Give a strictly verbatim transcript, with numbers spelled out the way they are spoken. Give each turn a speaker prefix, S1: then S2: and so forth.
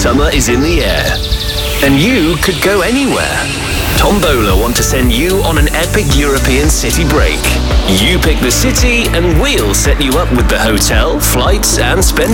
S1: summer is in the air, and you could go anywhere. Tombola want to send you on an epic European city break. You pick the city and we'll set you up with the hotel, flights and spend